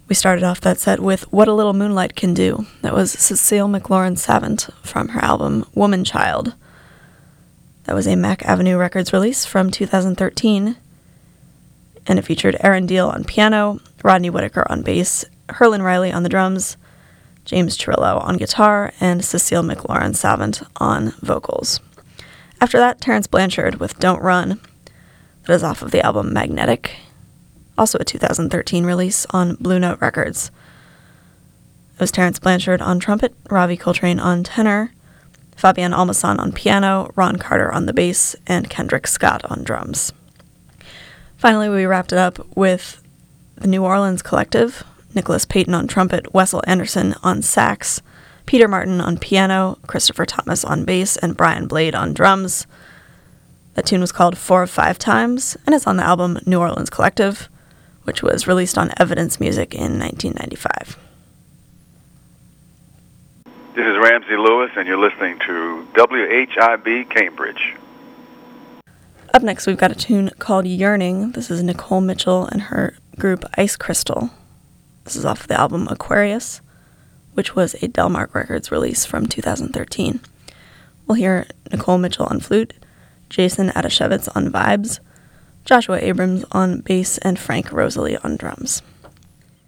We started off that set with What a Little Moonlight Can Do. That was Cecile McLaurin Savant from her album Woman Child. That was a Mack Avenue Records release from 2013, and it featured Aaron Deal on piano, Rodney Whitaker on bass, Herlin Riley on the drums, James Chirillo on guitar, and Cecile McLaurin Savant on vocals. After that, Terence Blanchard with Don't Run. That is off of the album Magnetic, also a 2013 release on Blue Note Records. It was Terence Blanchard on trumpet, Ravi Coltrane on tenor, Fabian Almason on piano, Ron Carter on the bass, and Kendrick Scott on drums. Finally, we wrapped it up with the New Orleans Collective, Nicholas Payton on trumpet, Wessel Anderson on sax, Peter Martin on piano, Christopher Thomas on bass, and Brian Blade on drums. That tune was called 4 of 5 Times, and it's on the album New Orleans Collective, which was released on Evidence Music in 1995. This is Ramsey Lewis, and you're listening to WHIB Cambridge. Up next, we've got a tune called Yearning. This is Nicole Mitchell and her group Ice Crystal. This is off the album Aquarius, which was a Delmark Records release from 2013. We'll hear Nicole Mitchell on flute, Jason Adashevitz on vibes, Joshua Abrams on bass, and Frank Rosalie on drums.